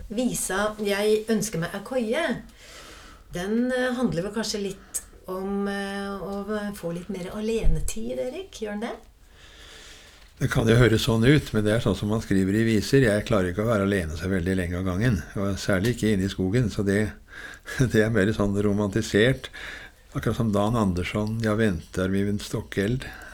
Visa «Jeg ønsker meg en køye», den handler vel kanskje litt om å få litt mer alenetid, Erik? Gjør den det? Det kan jo høres sånn ut, men det er sånn som man skriver i viser. Jeg klarer ikke å være alene så veldig lenge av gangen, og særlig ikke inne i skogen, så det er mer sånn romantisert. Akkurat som Dan Andersson, «Jeg venter vid en stokkeld».